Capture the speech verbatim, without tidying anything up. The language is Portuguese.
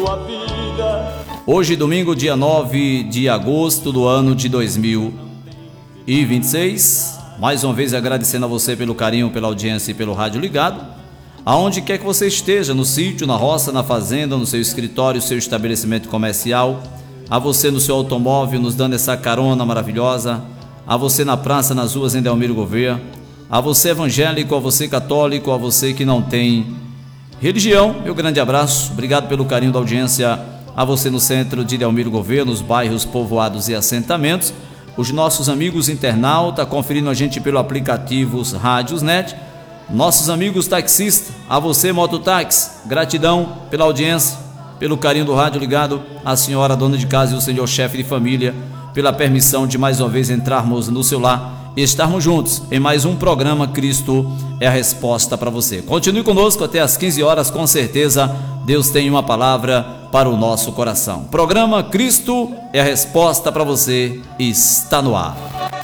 sua vida. Hoje, domingo, dia nove de agosto do ano de dois mil e vinte e seis. Mais uma vez agradecendo a você pelo carinho, pela audiência e pelo rádio ligado. Aonde quer que você esteja, no sítio, na roça, na fazenda, no seu escritório, seu estabelecimento comercial, a você no seu automóvel, nos dando essa carona maravilhosa, a você na praça, nas ruas em Delmiro Gouveia, a você evangélico, a você católico, a você que não tem religião, meu grande abraço, obrigado pelo carinho da audiência, a você no centro de Delmiro Gouveia, nos bairros, povoados e assentamentos, os nossos amigos internautas conferindo a gente pelo aplicativo Rádios Net, nossos amigos taxistas, a você mototáxi, gratidão pela audiência, pelo carinho do rádio ligado, a senhora dona de casa e o senhor chefe de família, pela permissão de mais uma vez entrarmos no seu lar e estarmos juntos em mais um programa Cristo é a Resposta para você. Continue conosco até às quinze horas, com certeza Deus tem uma palavra para o nosso coração. Programa Cristo é a Resposta para você está no ar.